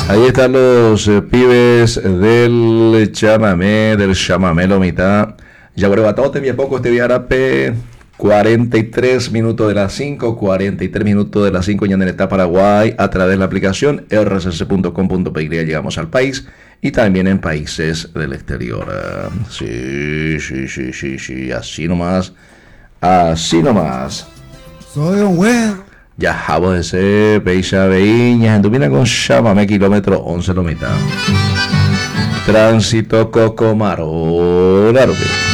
Ahí están los pibes del chamamé Lomita. Yaguarebatote, bien poco este viarape. 43 minutos de las 5, 43 minutos de las 5 en está Paraguay a través de la aplicación rcc.com.py. Llegamos al país y también en países del exterior. Sí, así nomás. Así nomás. Soy un weón. Ya jabo de ser, Peixa Veíña, Endumina con Chamamé, kilómetro 11 lo mitad. Tránsito Cocomaro, Largo.